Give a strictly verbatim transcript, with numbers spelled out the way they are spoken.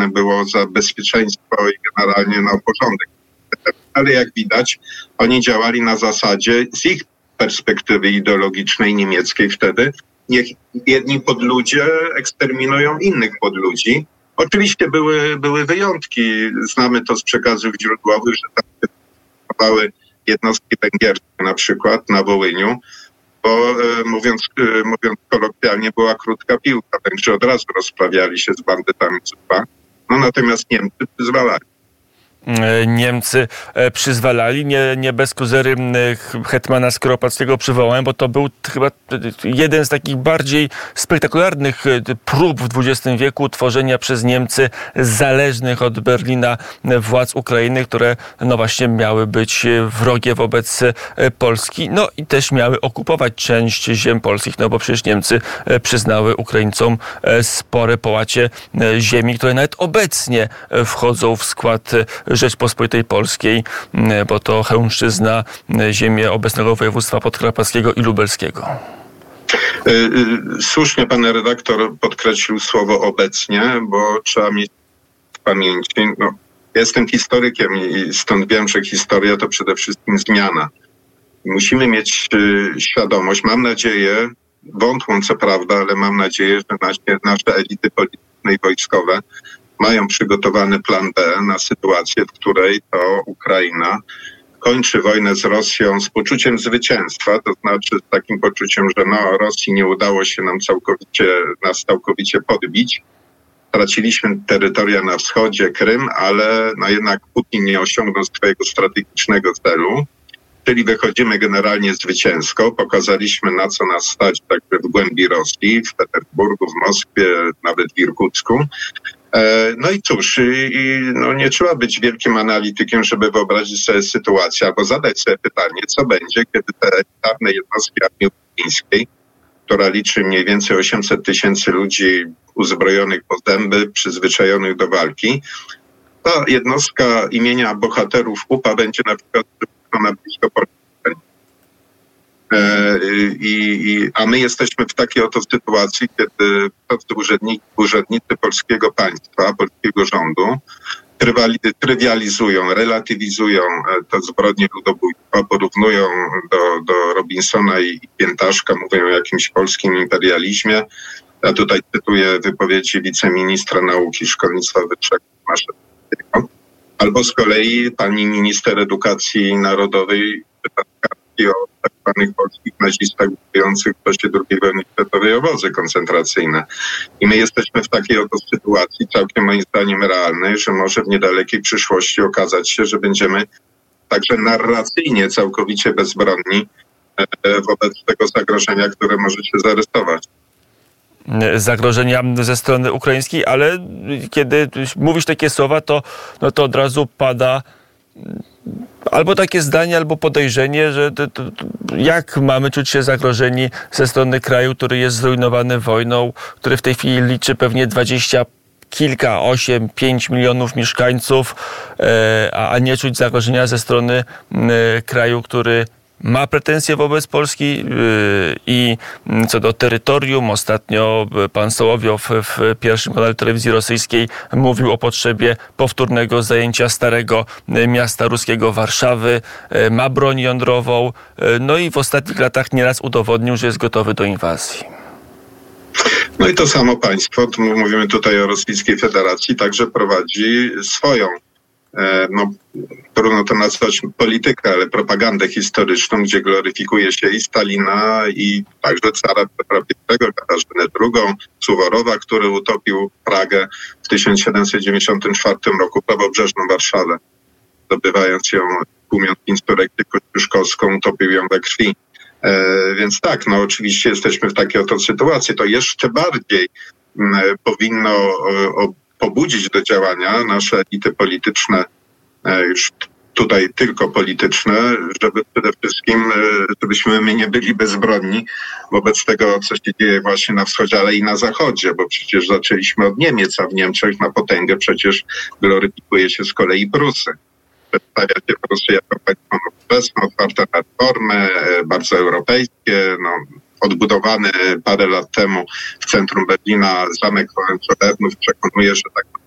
odpowiedzialne było za bezpieczeństwo i generalnie na porządek. Ale jak widać, oni działali na zasadzie z ich perspektywy ideologicznej niemieckiej wtedy, niech jedni podludzie eksterminują innych podludzi. Oczywiście były, były wyjątki. Znamy to z przekazów źródłowych, że tam się stosowały jednostki węgierskie na przykład na Wołyniu, bo e, mówiąc, e, mówiąc kolokwialnie była krótka piłka. Węgrzy od razu rozprawiali się z bandytami Z U P A. No natomiast Niemcy przyzwalali. Niemcy przyzwalali, nie, nie bez kozery hetmana Skoropadzkiego przywołałem, bo to był chyba jeden z takich bardziej spektakularnych prób w dwudziestym wieku tworzenia przez Niemcy zależnych od Berlina władz Ukrainy, które no właśnie miały być wrogie wobec Polski, no i też miały okupować część ziem polskich, no bo przecież Niemcy przyznały Ukraińcom spore połacie ziemi, które nawet obecnie wchodzą w skład Rzeczpospolitej Polskiej, bo to Chełmszczyzna, ziemię obecnego województwa podkarpackiego i lubelskiego. Słusznie pan redaktor podkreślił słowo obecnie, bo trzeba mieć w pamięci, no, jestem historykiem i stąd wiem, że historia to przede wszystkim zmiana. Musimy mieć świadomość, mam nadzieję, wątłą co prawda, ale mam nadzieję, że nasze, nasze elity polityczne i wojskowe mają przygotowany plan B na sytuację, w której to Ukraina kończy wojnę z Rosją z poczuciem zwycięstwa, to znaczy z takim poczuciem, że no Rosji nie udało się nam całkowicie, nas całkowicie podbić. Straciliśmy terytoria na wschodzie, Krym, ale no jednak Putin nie osiągnął swojego strategicznego celu, czyli wychodzimy generalnie zwycięsko. Pokazaliśmy, na co nas stać także w głębi Rosji, w Petersburgu, w Moskwie, nawet w Irkucku. No i cóż, i, no nie trzeba być wielkim analitykiem, żeby wyobrazić sobie sytuację, albo zadać sobie pytanie, co będzie, kiedy te elitarne jednostki armii ukraińskiej, która liczy mniej więcej osiemset tysięcy ludzi uzbrojonych po zęby, przyzwyczajonych do walki, ta jednostka imienia bohaterów U P A będzie na przykład na blisko Polski. I, i, a my jesteśmy w takiej oto sytuacji, kiedy urzędnicy, urzędnicy polskiego państwa, polskiego rządu trywializują, relatywizują te zbrodnie ludobójstwa, porównują do, do Robinsona i Piętaszka, mówią o jakimś polskim imperializmie. Ja tutaj cytuję wypowiedzi wiceministra nauki i szkolnictwa wyższego Maszewskiego. Albo z kolei pani minister edukacji narodowej o tak zwanych polskich nazistach użyjących w czasie drugiej wojny światowej obozy koncentracyjne. I my jesteśmy w takiej oto sytuacji, całkiem moim zdaniem realnej, że może w niedalekiej przyszłości okazać się, że będziemy także narracyjnie całkowicie bezbronni wobec tego zagrożenia, które może się zarysować. Zagrożenia ze strony ukraińskiej, ale kiedy mówisz takie słowa, to, no to od razu pada albo takie zdanie, albo podejrzenie, że to, to, to jak mamy czuć się zagrożeni ze strony kraju, który jest zrujnowany wojną, który w tej chwili liczy pewnie dwadzieścia kilka, osiem, pięć milionów mieszkańców, e, a, a nie czuć zagrożenia ze strony e, kraju, który ma pretensje wobec Polski yy, i co do terytorium. Ostatnio pan Sołowiow w pierwszym kanale telewizji rosyjskiej mówił o potrzebie powtórnego zajęcia starego miasta ruskiego Warszawy. Yy, ma broń jądrową. Yy, no i w ostatnich latach nieraz udowodnił, że jest gotowy do inwazji. No i to samo państwo, mówimy tutaj o Rosyjskiej Federacji, także prowadzi swoją, no trudno to nazwać politykę, ale propagandę historyczną, gdzie gloryfikuje się i Stalina, i także cara Piotra Pierwszego, Katarzynę drugą, Suworowa, który utopił Pragę w tysiąc siedemset dziewięćdziesiątym czwartym roku, prawobrzeżną Warszawę, zdobywając ją, tłumiąc insurrekcję kościuszkowską, utopił ją we krwi. E, więc tak, no oczywiście jesteśmy w takiej oto sytuacji. To jeszcze bardziej m, powinno o, o, pobudzić do działania nasze elity polityczne, już tutaj tylko polityczne, żeby przede wszystkim, żebyśmy my nie byli bezbronni wobec tego, co się dzieje właśnie na wschodzie, ale i na zachodzie, bo przecież zaczęliśmy od Niemiec, a w Niemczech na potęgę przecież gloryfikuje się z kolei Prusy. Przedstawia się Prusy jako państwo nowoczesne, otwarte na reformy, bardzo europejskie, no, odbudowany parę lat temu w centrum Berlina zamek Hohenzollernów przekonuje, że tak